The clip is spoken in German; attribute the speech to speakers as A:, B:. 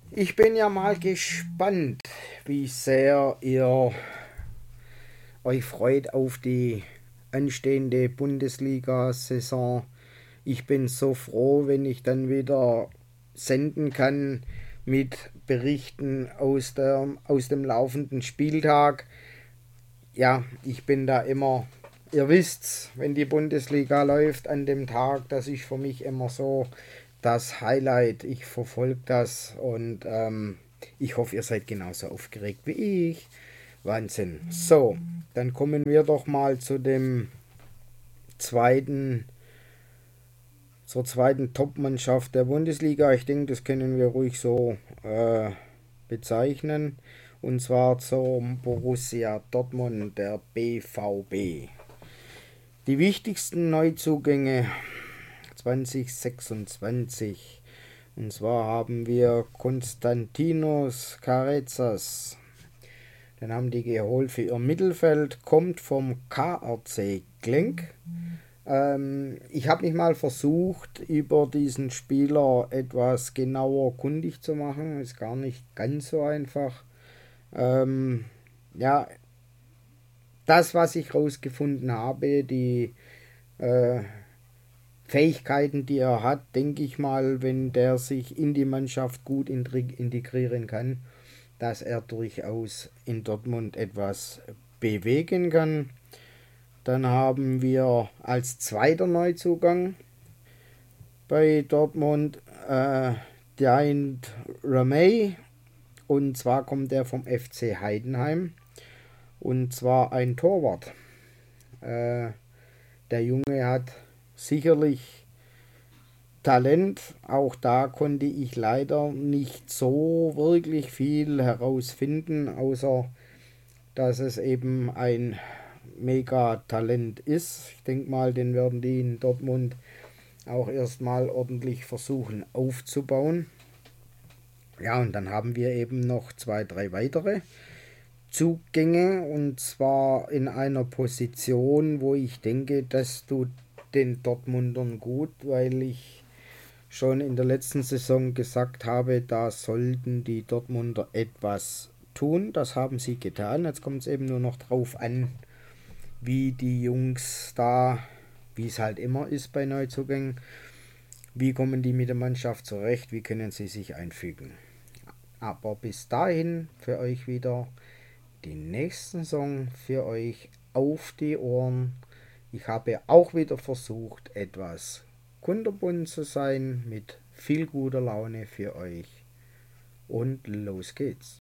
A: Ich bin ja mal gespannt, wie sehr ihr euch freut auf die anstehende Bundesliga-Saison. Ich bin so froh, wenn ich dann wieder senden kann mit Berichten aus dem laufenden Spieltag. Ja, ich bin da immer, ihr wisst's, wenn die Bundesliga läuft an dem Tag, das ist für mich immer so das Highlight. Ich verfolge das und ich hoffe, ihr seid genauso aufgeregt wie ich. Wahnsinn. So, dann kommen wir doch mal zweiten, zur zweiten Top-Mannschaft der Bundesliga. Ich denke, das können wir ruhig so bezeichnen. Und zwar zum Borussia Dortmund, der BVB. Die wichtigsten Neuzugänge 2026. Und zwar haben wir Konstantinos Carezas. Den haben die geholt für ihr Mittelfeld. Kommt vom KRC Genk. Ich habe mich mal versucht, über diesen Spieler etwas genauer kundig zu machen. Ist gar nicht ganz so einfach. Ja, das, was ich rausgefunden habe, die äh, Fähigkeiten, die er hat, denke ich mal, wenn der sich in die Mannschaft gut integrieren kann, dass er durchaus in Dortmund etwas bewegen kann. Dann haben wir als zweiter Neuzugang bei Dortmund Diant Ramey, und zwar kommt er vom FC Heidenheim, und zwar ein Torwart. Äh, Der Junge hat sicherlich Talent. Auch da konnte ich leider nicht so wirklich viel herausfinden, außer dass es eben ein Mega-Talent ist. Ich denke mal, den werden die in Dortmund auch erstmal ordentlich versuchen aufzubauen. Ja, und dann haben wir eben noch zwei, drei weitere Zugänge, und zwar in einer Position, wo ich denke, das tut den Dortmundern gut, weil ich schon in der letzten Saison gesagt habe, da sollten die Dortmunder etwas tun. Das haben sie getan. Jetzt kommt es eben nur noch drauf an, wie die Jungs da, wie es halt immer ist bei Neuzugängen, wie kommen die mit der Mannschaft zurecht, wie können sie sich einfügen. Aber bis dahin für euch wieder die nächsten Song für euch auf die Ohren. Ich habe auch wieder versucht, etwas kunterbunt zu sein, mit viel guter Laune für euch. Und los geht's.